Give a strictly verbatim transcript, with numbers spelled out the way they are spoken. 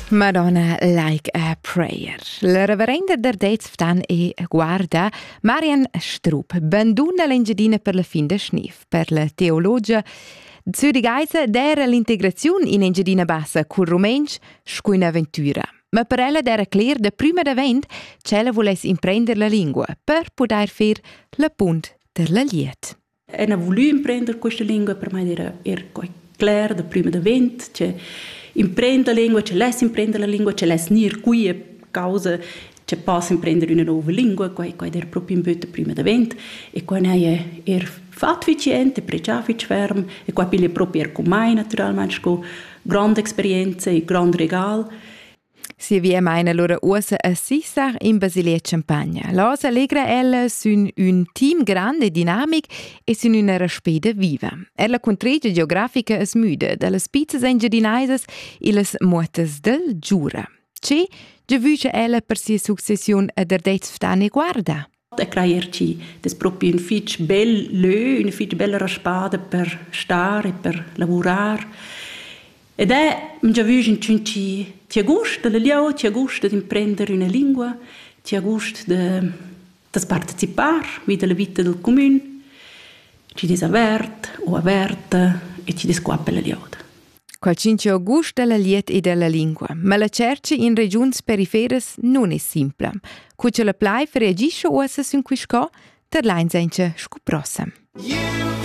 Madonna like a prayer. La reverenda d'Ardez ftan e guarda Marian Strup, banduna l'engedina per la fin de schnif, per la teologia zürigaisa d'era l'integrazione in engedina bassa col rumensch scuina avventura. Ma per ella d'era clear da prima d'avent c'ella voles imprender la lingua per poter fer la punt der la liet. E ha voluto imprendere questa lingua per me era, era chiaro da prima d'avent, cioè imprendere la lingua, cioè less imprendere la lingua, cioè less nir qui è causa cioè posso imprendere una nuova lingua, qua era proprio in butta prima d'avent e qua è er fatto efficiente, pregiato ferm e qua piglia proprio er con mai naturalmente con grande esperienza e grande regalo. Si via meine loro usa a Sissar in Basilea Champagna. Los allegra ella sun un team grande, dinamic e sun una raspeda viva. Ella contregia geografica es müde, dalle pizzas engedinaises e las muotas del giura. Ce, giavuce ella per sia succession ad ardez ftane guarda. E creierci des proprio un fitch bel lö, una fitch bella raspada per stare, per lavorar. Ed è, già vuoi in ci ti gusta della liao, ti gusta di imprendere una lingua, ti gusta di partecipare wie della vita del comune, ci disavert o averta e ci disquappa la liauda. Qualcun ci gusta della liet e della lingua, ma la cerca in regioni periferes non è simple. Cuccia la plai reagisce o essa sin quisco, ter l'ainsenche scuprossa.